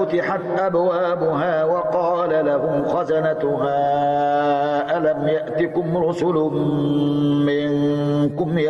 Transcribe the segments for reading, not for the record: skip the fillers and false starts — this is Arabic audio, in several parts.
وفتحت أبوابها وقال لهم خزنتها ألم يأتكم رسل منكم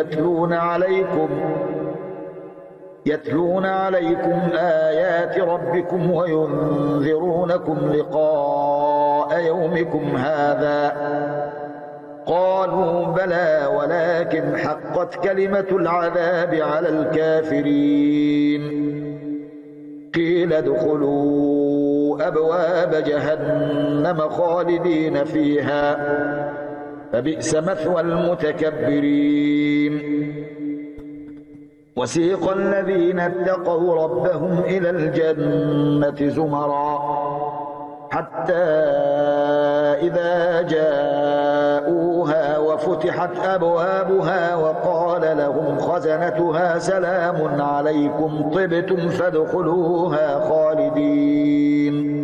يتلون عليكم آيات ربكم وينذرونكم لقاء يومكم هذا؟ قالوا بلى ولكن حقت كلمة العذاب على الكافرين. قيل ادخلوا أبواب جهنم خالدين فيها فبئس مثوى المتكبرين. وسيق الذين اتقوا ربهم إلى الجنة زمرا حتى إذا جاءوها وفتحت أبوابها وقال لهم خزنتها سلام عليكم طبتم فادخلوها خالدين.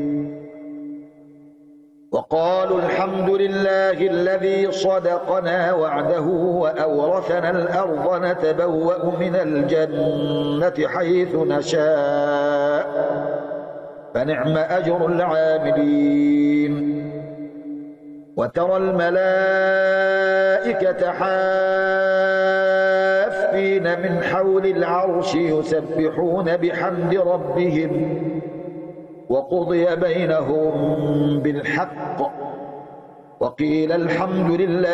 وقالوا الحمد لله الذي صدقنا وعده وأورثنا الأرض نتبوأ من الجنة حيث نشاء فنعم أجر العاملين. وترى الملائكة حافين من حول العرش يسبحون بحمد ربهم وقضي بينهم بالحق وقيل الحمد لله